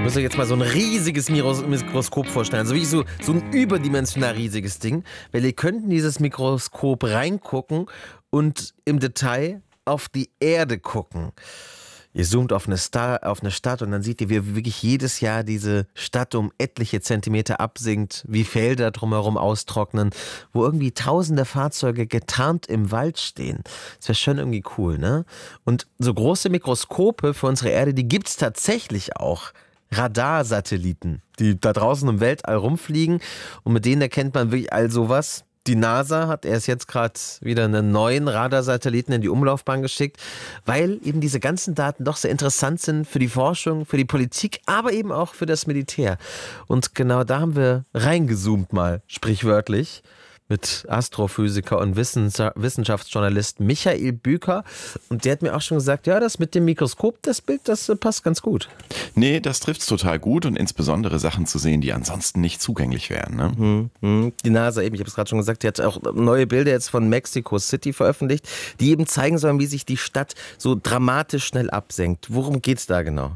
muss euch jetzt mal so ein riesiges Mikroskop vorstellen. Also wirklich so ein überdimensional riesiges Ding. Weil ihr könnt in dieses Mikroskop reingucken und im Detail auf die Erde gucken. Ihr zoomt auf eine Stadt und dann seht ihr, wie wirklich jedes Jahr diese Stadt um etliche Zentimeter absinkt, wie Felder drumherum austrocknen, wo irgendwie tausende Fahrzeuge getarnt im Wald stehen. Das wäre schon irgendwie cool, ne? Und so große Mikroskope für unsere Erde, die gibt's tatsächlich auch. Radarsatelliten, die da draußen im Weltall rumfliegen und mit denen erkennt man wirklich all sowas. Die NASA hat erst jetzt gerade wieder einen neuen Radarsatelliten in die Umlaufbahn geschickt, weil eben diese ganzen Daten doch sehr interessant sind für die Forschung, für die Politik, aber eben auch für das Militär. Und genau da haben wir reingezoomt mal, sprichwörtlich, mit Astrophysiker und Wissenschaftsjournalist Michael Büker. Und der hat mir auch schon gesagt, ja, das mit dem Mikroskop, das Bild, das passt ganz gut. Nee, das trifft's total gut und insbesondere Sachen zu sehen, die ansonsten nicht zugänglich wären. Ne? Die NASA eben, ich habe es gerade schon gesagt, die hat auch neue Bilder jetzt von Mexico City veröffentlicht, die eben zeigen sollen, wie sich die Stadt so dramatisch schnell absenkt. Worum geht's da genau?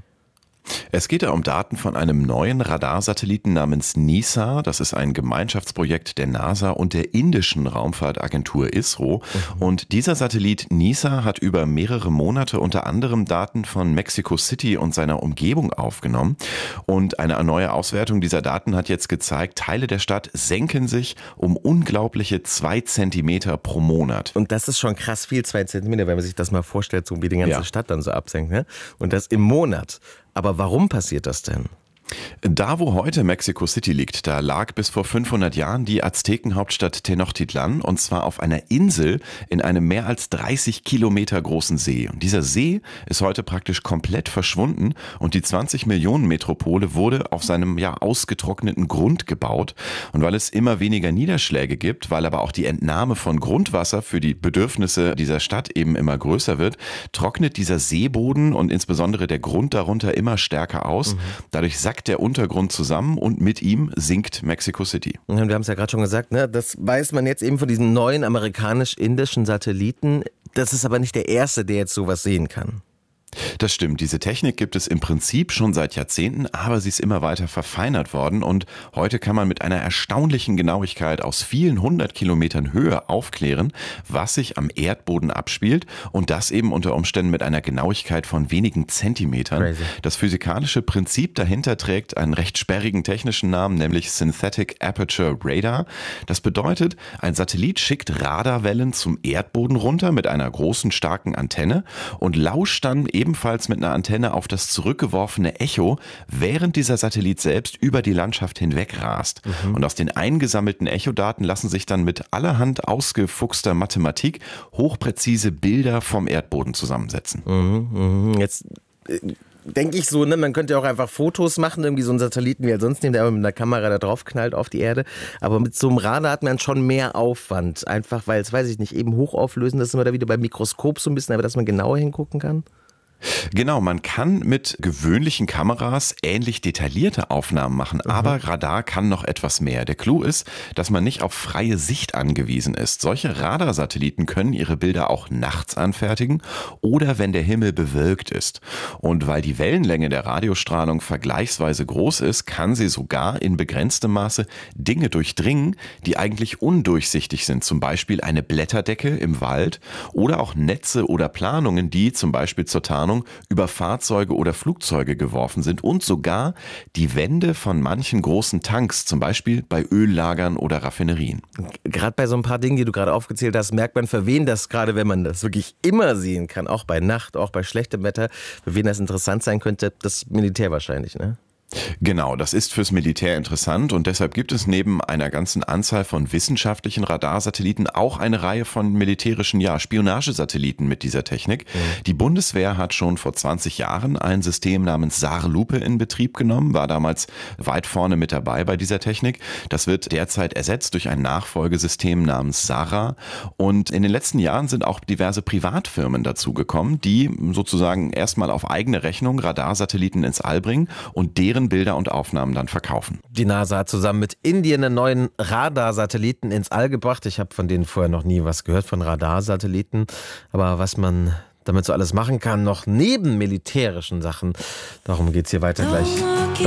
Es geht da um Daten von einem neuen Radarsatelliten namens NISA. Das ist ein Gemeinschaftsprojekt der NASA und der indischen Raumfahrtagentur ISRO. Und dieser Satellit NISA hat über mehrere Monate unter anderem Daten von Mexico City und seiner Umgebung aufgenommen. Und eine neue Auswertung dieser Daten hat jetzt gezeigt, Teile der Stadt senken sich um unglaubliche 2 Zentimeter pro Monat. Und das ist schon krass viel, 2 Zentimeter, wenn man sich das mal vorstellt, so wie die ganze Stadt dann so absenkt. Ne? Und das im Monat. Aber warum passiert das denn? Da, wo heute Mexico City liegt, da lag bis vor 500 Jahren die Aztekenhauptstadt Tenochtitlan und zwar auf einer Insel in einem mehr als 30 Kilometer großen See. Und dieser See ist heute praktisch komplett verschwunden und die 20 Millionen Metropole wurde auf seinem ausgetrockneten Grund gebaut. Und weil es immer weniger Niederschläge gibt, weil aber auch die Entnahme von Grundwasser für die Bedürfnisse dieser Stadt eben immer größer wird, trocknet dieser Seeboden und insbesondere der Grund darunter immer stärker aus. Dadurch sackt der Untergrund zusammen und mit ihm sinkt Mexico City. Und wir haben es ja gerade schon gesagt, ne? Das weiß man jetzt eben von diesem neuen amerikanisch-indischen Satelliten. Das ist aber nicht der erste, der jetzt sowas sehen kann. Das stimmt, diese Technik gibt es im Prinzip schon seit Jahrzehnten, aber sie ist immer weiter verfeinert worden und heute kann man mit einer erstaunlichen Genauigkeit aus vielen 100 Kilometern Höhe aufklären, was sich am Erdboden abspielt und das eben unter Umständen mit einer Genauigkeit von wenigen Zentimetern. Crazy. Das physikalische Prinzip dahinter trägt einen recht sperrigen technischen Namen, nämlich Synthetic Aperture Radar. Das bedeutet, ein Satellit schickt Radarwellen zum Erdboden runter mit einer großen, starken Antenne und lauscht dann ebenfalls mit einer Antenne auf das zurückgeworfene Echo, während dieser Satellit selbst über die Landschaft hinweg rast. Und aus den eingesammelten Echodaten lassen sich dann mit allerhand ausgefuchster Mathematik hochpräzise Bilder vom Erdboden zusammensetzen. Jetzt denke ich so, ne, man könnte ja auch einfach Fotos machen, irgendwie so einen Satelliten wie er sonst nimmt, der mit einer Kamera da drauf knallt auf die Erde. Aber mit so einem Radar hat man schon mehr Aufwand. Einfach weil es, weiß ich nicht, eben hochauflösend, das sind wir da wieder beim Mikroskop so ein bisschen, aber dass man genauer hingucken kann. Genau, man kann mit gewöhnlichen Kameras ähnlich detaillierte Aufnahmen machen, aber Radar kann noch etwas mehr. Der Clou ist, dass man nicht auf freie Sicht angewiesen ist. Solche Radarsatelliten können ihre Bilder auch nachts anfertigen oder wenn der Himmel bewölkt ist. Und weil die Wellenlänge der Radiostrahlung vergleichsweise groß ist, kann sie sogar in begrenztem Maße Dinge durchdringen, die eigentlich undurchsichtig sind. Zum Beispiel eine Blätterdecke im Wald oder auch Netze oder Planungen, die zum Beispiel zur Tarnung über Fahrzeuge oder Flugzeuge geworfen sind und sogar die Wände von manchen großen Tanks, zum Beispiel bei Öllagern oder Raffinerien. Gerade bei so ein paar Dingen, die du gerade aufgezählt hast, merkt man, für wen das gerade, wenn man das wirklich immer sehen kann, auch bei Nacht, auch bei schlechtem Wetter, für wen das interessant sein könnte, das Militär wahrscheinlich, ne? Genau, das ist fürs Militär interessant und deshalb gibt es neben einer ganzen Anzahl von wissenschaftlichen Radarsatelliten auch eine Reihe von militärischen Spionagesatelliten mit dieser Technik. Die Bundeswehr hat schon vor 20 Jahren ein System namens SAR-Lupe in Betrieb genommen, war damals weit vorne mit dabei bei dieser Technik. Das wird derzeit ersetzt durch ein Nachfolgesystem namens SARA und in den letzten Jahren sind auch diverse Privatfirmen dazugekommen, die sozusagen erstmal auf eigene Rechnung Radarsatelliten ins All bringen und deren Bilder und Aufnahmen dann verkaufen. Die NASA hat zusammen mit Indien einen neuen Radarsatelliten ins All gebracht. Ich habe von denen vorher noch nie was gehört, von Radarsatelliten. Aber was man damit so alles machen kann, noch neben militärischen Sachen, darum geht es hier weiter gleich.